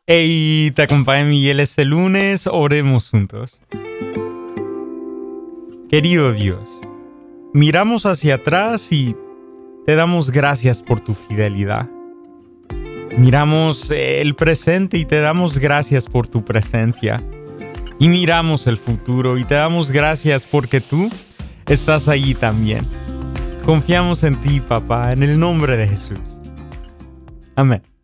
Hey, te acompaña Miguel este lunes, oremos juntos. Querido Dios, miramos hacia atrás y te damos gracias por tu fidelidad. Miramos el presente y te damos gracias por tu presencia. Y miramos el futuro y te damos gracias porque tú estás allí también. Confiamos en ti, papá, en el nombre de Jesús. Amén.